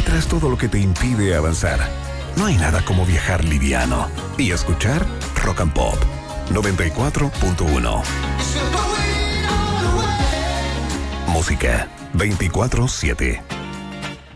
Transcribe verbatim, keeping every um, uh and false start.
filtras todo lo que te impide avanzar. No hay nada como viajar liviano y escuchar Rock and Pop noventa y cuatro punto uno. Música veinticuatro siete.